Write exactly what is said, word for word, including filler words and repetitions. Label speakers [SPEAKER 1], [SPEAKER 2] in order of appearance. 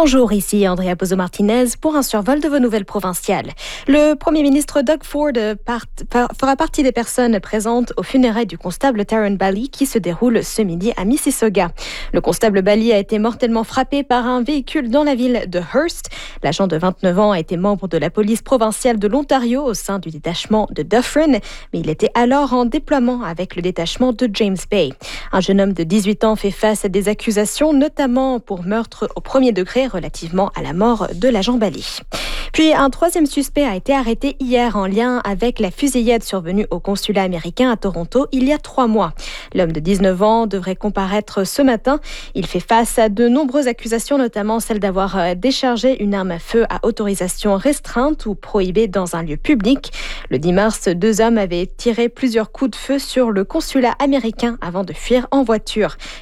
[SPEAKER 1] Bonjour, ici Andrea Pozo-Martinez pour un survol de vos nouvelles provinciales. Le Premier ministre Doug Ford part, par, fera partie des personnes présentes aux funérailles du constable Taryn Bally qui se déroule ce midi à Mississauga. Le constable Bally a été mortellement frappé par un véhicule dans la ville de Hearst. L'agent de vingt-neuf ans a été membre de la police provinciale de l'Ontario au sein du détachement de Dufferin, mais il était alors en déploiement avec le détachement de James Bay. Un jeune homme de dix-huit ans fait face à des accusations, notamment pour meurtre au premier degré relativement à la mort de l'agent Bally. Puis un troisième suspect a été arrêté hier en lien avec la fusillade survenue au consulat américain à Toronto il y a trois mois. L'homme de dix-neuf ans devrait comparaître ce matin. Il fait face à de nombreuses accusations, notamment celle d'avoir déchargé une arme à feu à autorisation restreinte ou prohibée dans un lieu public. Le dix mars, deux hommes avaient tiré plusieurs coups de feu sur le consulat américain avant de fuir en voiture.